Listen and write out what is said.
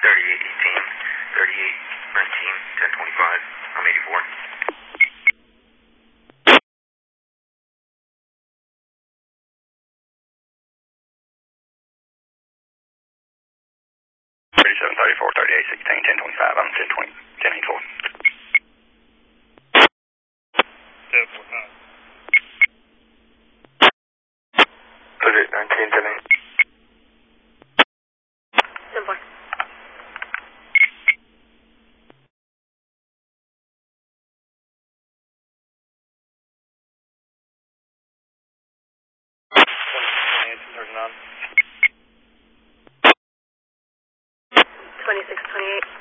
3818, 3819, 1025. I'm 84. 3734, 3816, 1025. I'm 1020, 1084. 1045. 3819, 1080. 10-4. 2628.